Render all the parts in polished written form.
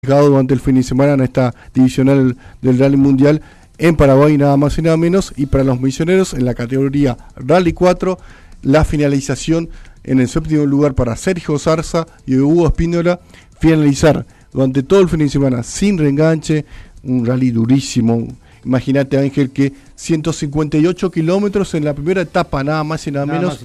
durante el fin de semana en esta divisional del Rally Mundial en Paraguay, nada más y nada menos. Y para los misioneros en la categoría Rally 4, la finalización en el séptimo lugar para Sergio Zarza y Hugo Espíndola, finalizar durante todo el fin de semana sin reenganche, un rally durísimo. Imagínate, Ángel, que 158 kilómetros en la primera etapa, nada más y nada menos.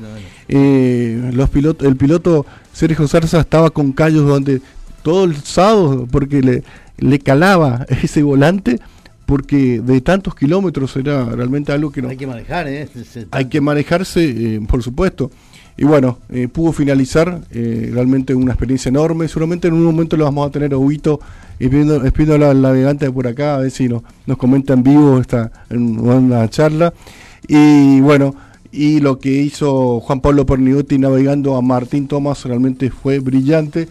El piloto Sergio Zarza estaba con callos durante todo el sábado porque le calaba ese volante, porque de tantos kilómetros era realmente algo que no hay que manejar, hay que manejarse, por supuesto. Y bueno, pudo finalizar, realmente una experiencia enorme. Seguramente en un momento lo vamos a tener a Huguito Espíndola, al navegante de por acá, a ver si nos comenta en vivo en una charla. Y bueno, y lo que hizo Juan Pablo Pernigotti navegando a Martín Tomás realmente fue brillante.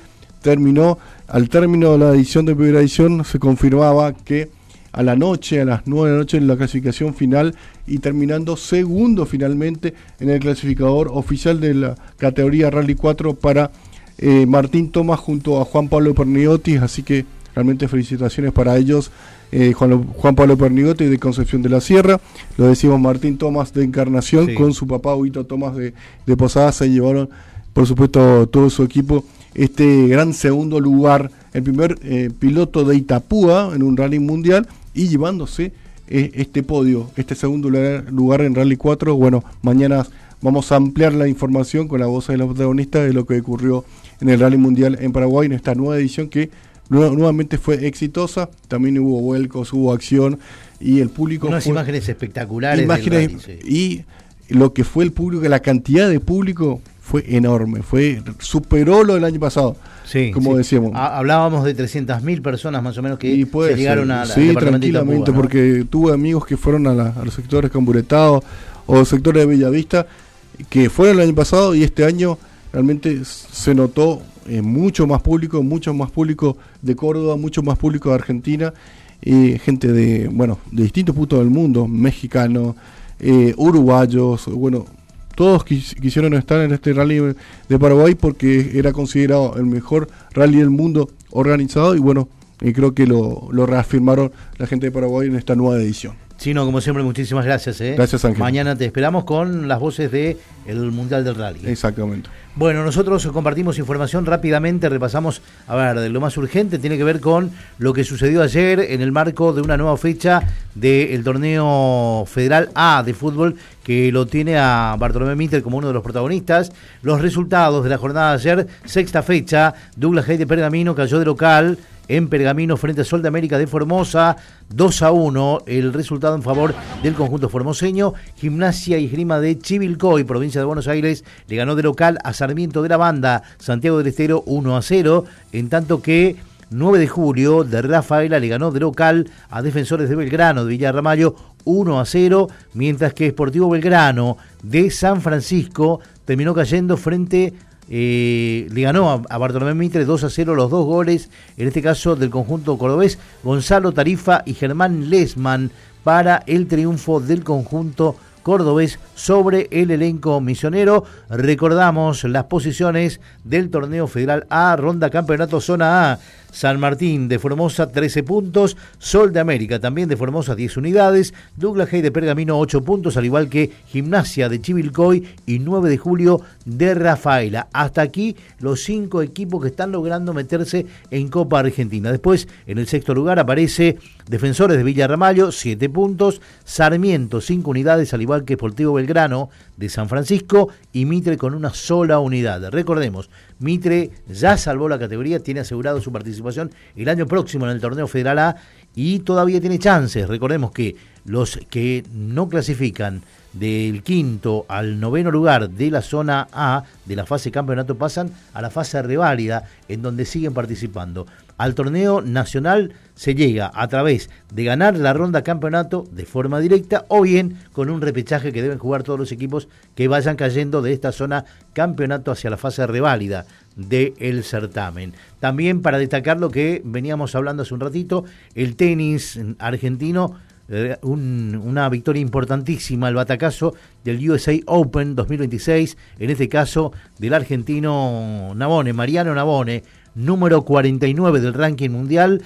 Al término de la edición de primera edición, se confirmaba que a las 9 de la noche en la clasificación final, y terminando segundo finalmente en el clasificador oficial de la categoría Rally 4 para Martín Tomás junto a Juan Pablo Pernigotti. Así que realmente felicitaciones para ellos, Juan Pablo Pernigotti de Concepción de la Sierra, lo decimos Martín Tomás de Encarnación, sí, con su papá Huguito Tomás de Posadas. Se llevaron, por supuesto, todo su equipo este gran segundo lugar, el primer piloto de Itapúa en un rally mundial, y llevándose este podio, este segundo lugar en Rally 4. Bueno, mañana vamos a ampliar la información con la voz de la protagonista de lo que ocurrió en el Rally Mundial en Paraguay, en esta nueva edición que nuevamente fue exitosa. También hubo vuelcos, hubo acción, y el público... Unas imágenes espectaculares del rally, sí. Y lo que fue el público, la cantidad de público fue enorme, superó lo del año pasado, sí, como sí decíamos. Hablábamos de 300.000 personas más o menos que se llegaron a la sí, tranquilamente, ¿no? Porque tuve amigos que fueron a los sectores Camburetados o sectores de Bellavista, que fueron el año pasado, y este año realmente se notó mucho más público de Córdoba, mucho más público de Argentina, gente de distintos puntos del mundo, mexicanos, uruguayos, todos quisieron estar en este rally de Paraguay porque era considerado el mejor rally del mundo organizado, y creo que lo reafirmaron la gente de Paraguay en esta nueva edición. Chino, como siempre, muchísimas gracias. Gracias, Ángel. Mañana te esperamos con las voces del Mundial del Rally. Exactamente. Bueno, nosotros compartimos información rápidamente, repasamos, de lo más urgente, tiene que ver con lo que sucedió ayer en el marco de una nueva fecha del torneo Federal A de fútbol, que lo tiene a Bartolomé Mitre como uno de los protagonistas. Los resultados de la jornada de ayer, sexta fecha, Douglas Hay de Pergamino cayó de local en Pergamino frente a Sol de América de Formosa, 2-1, el resultado en favor del conjunto formoseño. Gimnasia y Esgrima de Chivilcoy, provincia de Buenos Aires, le ganó de local a Sarmiento de la Banda, Santiago del Estero, 1-0, en tanto que 9 de julio de Rafaela le ganó de local a Defensores de Belgrano de Villa Ramallo, 1-0, mientras que Sportivo Belgrano de San Francisco terminó cayendo le ganó a Bartolomé Mitre 2-0, los dos goles, en este caso del conjunto cordobés, Gonzalo Tarifa y Germán Lesman, para el triunfo del conjunto cordobés sobre el elenco misionero. Recordamos las posiciones del torneo Federal A, ronda campeonato zona A. San Martín de Formosa, 13 puntos. Sol de América, también de Formosa, 10 unidades. Douglas Hay de Pergamino, 8 puntos, al igual que Gimnasia de Chivilcoy y 9 de julio de Rafaela. Hasta aquí los 5 equipos que están logrando meterse en Copa Argentina. Después, en el sexto lugar aparece Defensores de Villa Ramallo, 7 puntos. Sarmiento, 5 unidades, al igual que Sportivo Belgrano de San Francisco, y Mitre con una sola unidad. Recordemos, Mitre ya salvó la categoría, tiene asegurado su participación el año próximo en el torneo Federal A y todavía tiene chances. Recordemos que los que no clasifican del quinto al noveno lugar de la zona A de la fase campeonato pasan a la fase reválida, en donde siguen participando. Al torneo nacional se llega a través de ganar la ronda campeonato de forma directa o bien con un repechaje que deben jugar todos los equipos que vayan cayendo de esta zona campeonato hacia la fase reválida del certamen. También para destacar lo que veníamos hablando hace un ratito, el tenis argentino, una victoria importantísima, el batacazo del USA Open 2026, en este caso del argentino Navone, Mariano Navone, número 49 del ranking mundial,